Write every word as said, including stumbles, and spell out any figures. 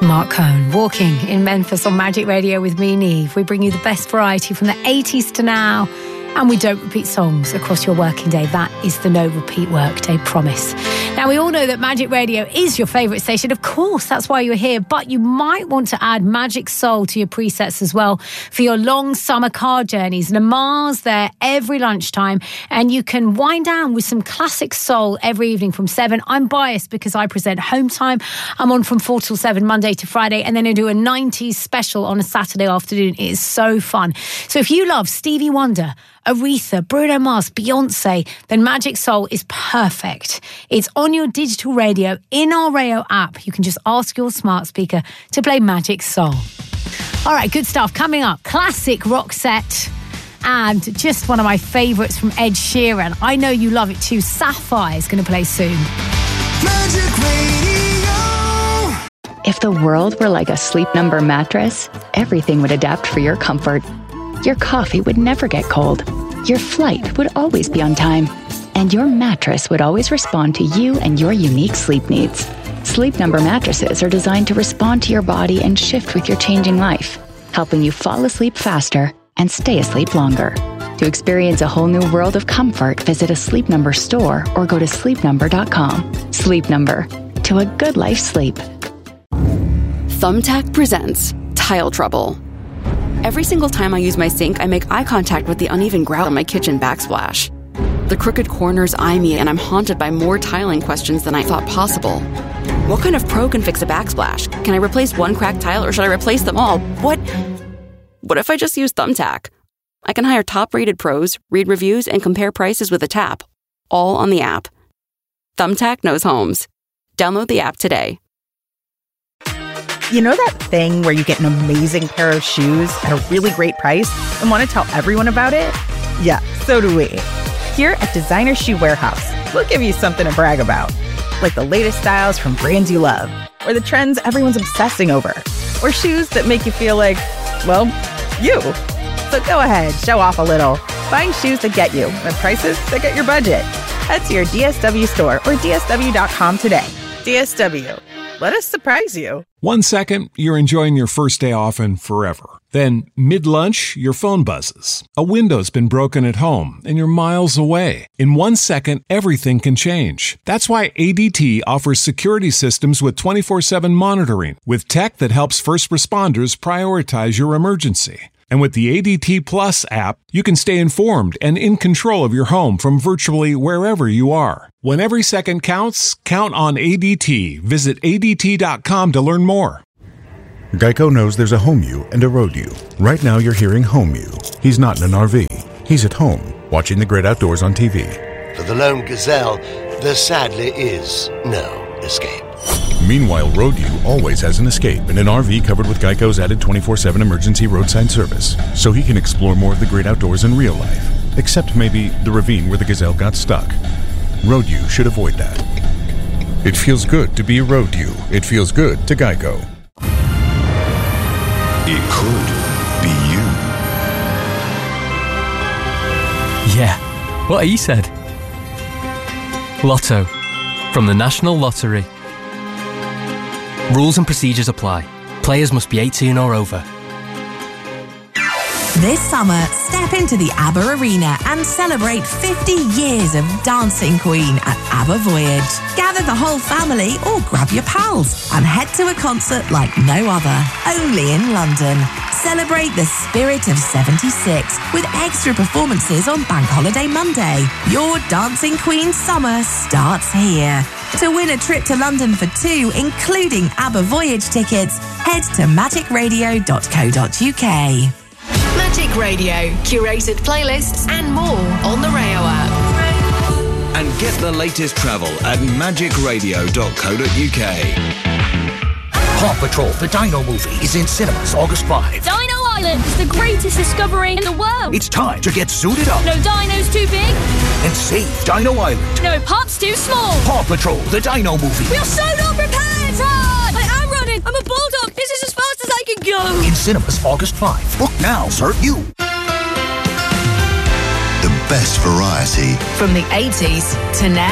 Mark Cohn, Walking in Memphis on Magic Radio with me, Neve. We bring you the best variety from the eighties to now, and we don't repeat songs across your working day. That is the no repeat workday promise. Now, we all know that Magic Radio is your favourite station. Of course, that's why you're here, but you might want to add Magic Soul to your presets as well for your long summer car journeys. Lamar's there every lunchtime, and you can wind down with some classic soul every evening from seven. I'm biased because I present Home Time. I'm on from four till seven, Monday to Friday, and then I do a nineties special on a Saturday afternoon. It is so fun. So if you love Stevie Wonder, Aretha, Bruno Mars, Beyonce, then Magic Soul is perfect. It's on your digital radio in our Rayo app. You can just ask your smart speaker to play Magic Soul. All right, good stuff. Coming up, classic rock set and just one of my favourites from Ed Sheeran. I know you love it too. Sapphire is going to play soon. Magic Radio. If the world were like a Sleep Number mattress, everything would adapt for your comfort. Your coffee would never get cold. Your flight would always be on time. And your mattress would always respond to you and your unique sleep needs. Sleep Number mattresses are designed to respond to your body and shift with your changing life, helping you fall asleep faster and stay asleep longer. To experience a whole new world of comfort, visit a Sleep Number store or go to sleep number dot com. Sleep Number. To a good life sleep. Thumbtack presents Tile Trouble. Every single time I use my sink, I make eye contact with the uneven grout on my kitchen backsplash. The crooked corners eye me, and I'm haunted by more tiling questions than I thought possible. What kind of pro can fix a backsplash? Can I replace one cracked tile, or should I replace them all? What? What if I just use Thumbtack? I can hire top-rated pros, read reviews, and compare prices with a tap, all on the app. Thumbtack knows homes. Download the app today. You know that thing where you get an amazing pair of shoes at a really great price and want to tell everyone about it? Yeah, so do we. Here at Designer Shoe Warehouse, we'll give you something to brag about, like the latest styles from brands you love, or the trends everyone's obsessing over, or shoes that make you feel like, well, you. So go ahead, show off a little. Find shoes that get you at prices that get your budget. Head to your D S W store or D S W dot com today. D S W. Let us surprise you. One second, you're enjoying your first day off and forever. Then, mid-lunch, your phone buzzes. A window's been broken at home, and you're miles away. In one second, everything can change. That's why A D T offers security systems with twenty-four seven monitoring, with tech that helps first responders prioritize your emergency. And with the A D T Plus app, you can stay informed and in control of your home from virtually wherever you are. When every second counts, count on A D T. Visit A D T dot com to learn more. Geico knows there's a home you and a road you. Right now you're hearing home you. He's not in an R V. He's at home, watching the great outdoors on T V. For the lone gazelle, there sadly is no escape. Meanwhile, Road U always has an escape in an R V covered with Geico's added twenty-four seven emergency roadside service, so he can explore more of the great outdoors in real life, except maybe the ravine where the gazelle got stuck. Road U should avoid that. It feels good to be a Road U. It feels good to Geico. It could be you. Yeah, what he said. Lotto, from the National Lottery. Rules and procedures apply. Players must be eighteen or over. This summer, step into the ABBA Arena and celebrate fifty years of Dancing Queen at ABBA Voyage. Gather the whole family or grab your pals and head to a concert like no other, only in London. Celebrate the spirit of seventy-six with extra performances on Bank Holiday Monday. Your Dancing Queen summer starts here. To win a trip to London for two, including ABBA Voyage tickets, head to magic radio dot co dot uk. Magic Radio, curated playlists and more on the Rayo app. And get the latest travel at magic radio dot co dot uk. Paw Patrol, the Dino movie, is in cinemas August fifth. Dino Island is the greatest discovery in the world. It's time to get suited up. No dino's too big. And save Dino Island. No pup's too small. Paw Patrol, the Dino movie. We are so not prepared. Run! I am running. I'm a bulldog. This is as fast as I can go. In cinemas August fifth. Book now, sir. You. The best variety. From the eighties to now.